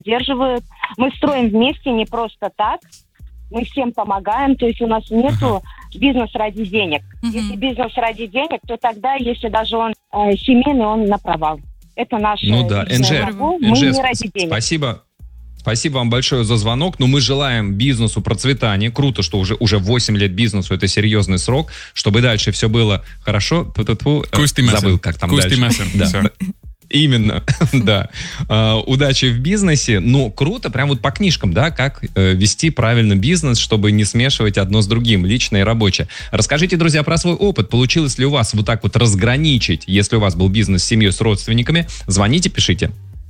поддерживают. Мы строим вместе не просто так. Мы всем помогаем. То есть у нас нету бизнес ради денег. Если бизнес ради денег, то тогда, если даже он семейный, он на провал. Это наш... Ну да, Энжер, спасибо вам большое за звонок. Но мы желаем бизнесу процветания. Круто, что уже 8 лет бизнесу, это серьезный срок. Чтобы дальше все было хорошо. Забыл, как там дальше. Да. Именно, да. Удачи в бизнесе. Ну, круто, прям вот по книжкам, да, как вести правильно бизнес, чтобы не смешивать одно с другим, личное и рабочее. Расскажите, друзья, про свой опыт. Получилось ли у вас вот так вот разграничить, если у вас был бизнес с семьей, с родственниками? Звоните, пишите.